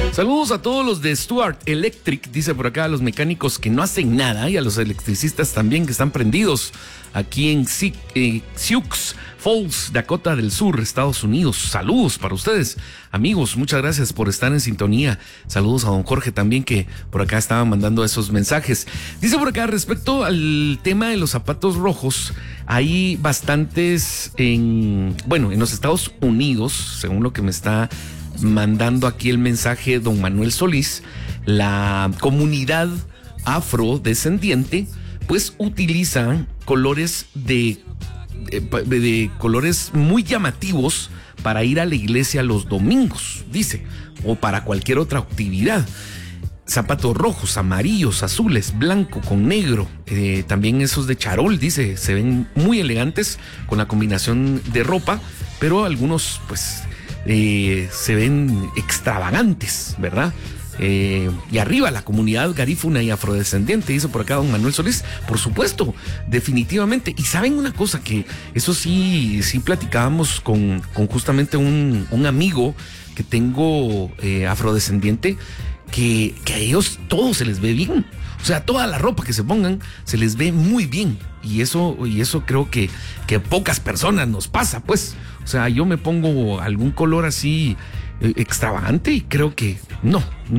Saludos a todos los de Stuart Electric, dice por acá, a los mecánicos que no hacen nada y a los electricistas también que están prendidos aquí en Sioux Falls, Dakota del Sur, Estados Unidos. Saludos para ustedes, amigos, muchas gracias por estar en sintonía. Saludos a don Jorge también, que por acá estaba mandando esos mensajes. Dice por acá, respecto al tema de los zapatos rojos, hay bastantes en los Estados Unidos, según lo que me está mandando aquí el mensaje don Manuel Solís. La comunidad afrodescendiente pues utiliza colores de colores muy llamativos para ir a la iglesia los domingos, dice, o para cualquier otra actividad. Zapatos rojos, amarillos, azules, blanco con negro, también esos de charol, dice, se ven muy elegantes con la combinación de ropa, pero algunos pues se ven extravagantes, ¿verdad? Y arriba la comunidad garífuna y afrodescendiente, dice por acá don Manuel Solís. Por supuesto, definitivamente. Y saben una cosa, que eso sí platicábamos con justamente un amigo que tengo afrodescendiente, que a ellos todo se les ve bien. O sea, toda la ropa que se pongan se les ve muy bien. Y eso creo que pocas personas nos pasa, pues. O sea, yo me pongo algún color así extravagante y creo que no,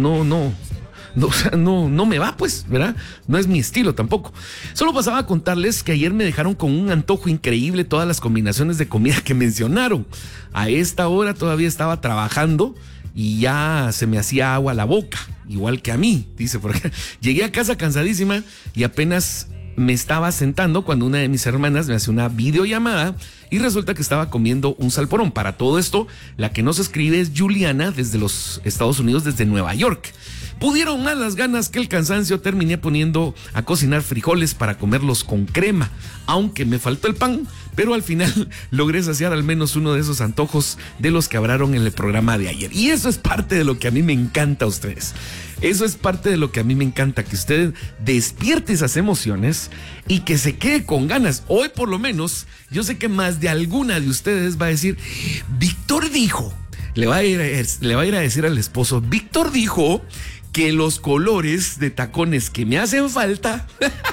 o sea, no me va, pues, ¿verdad? No es mi estilo tampoco. Solo pasaba a contarles que ayer me dejaron con un antojo increíble todas las combinaciones de comida que mencionaron. A esta hora todavía estaba trabajando y ya se me hacía agua a la boca, igual que a mí, dice por acá. Llegué a casa cansadísima y apenas me estaba sentando cuando una de mis hermanas me hace una videollamada y resulta que estaba comiendo un salporón. Para todo esto, la que nos escribe es Juliana desde los Estados Unidos, desde Nueva York. Pudieron más las ganas que el cansancio, terminé poniendo a cocinar frijoles para comerlos con crema, aunque me faltó el pan, pero al final logré saciar al menos uno de esos antojos de los que hablaron en el programa de ayer. Y eso es parte de lo que a mí me encanta a ustedes. Eso es parte de lo que a mí me encanta, que usted despierte esas emociones y que se quede con ganas. Hoy por lo menos, yo sé que más de alguna de ustedes va a decir, Víctor dijo, le va a ir a decir al esposo, Víctor dijo que los colores de tacones que me hacen falta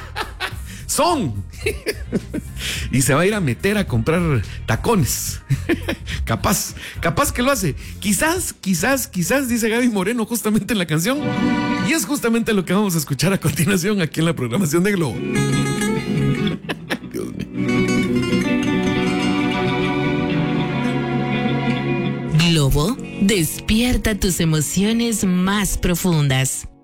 son. Y se va a ir a meter a comprar tacones. Capaz que lo hace. Quizás, dice Gaby Moreno justamente en la canción. Y es justamente lo que vamos a escuchar a continuación aquí en la programación de Globo. Dios mío. Globo despierta tus emociones más profundas.